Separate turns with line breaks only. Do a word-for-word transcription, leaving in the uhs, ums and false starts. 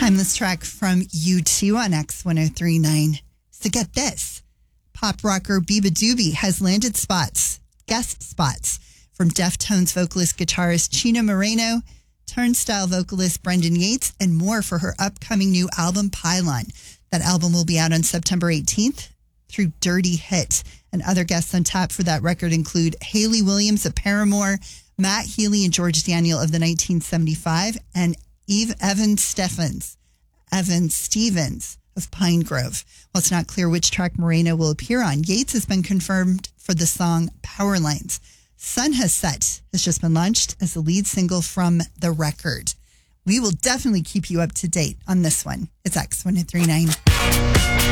Timeless track from U two on X one oh three point nine. So get this. Pop rocker Biba Doobie has landed spots, guest spots, from Deftones vocalist guitarist Chino Moreno, Turnstile vocalist Brendan Yates, and more for her upcoming new album, Pylon. That album will be out on September eighteenth through Dirty Hit. And other guests on tap for that record include Hayley Williams of Paramore, Matt Healy and George Daniel of the nineteen seventy-five, and Eve Evan Stevens, Evan Stevens of Pine Grove. While it's not clear which track Moreno will appear on, Yates has been confirmed for the song Power Lines. Sun Has Set has just been launched as the lead single from the record. We will definitely keep you up to date on this one. It's X one oh three point nine.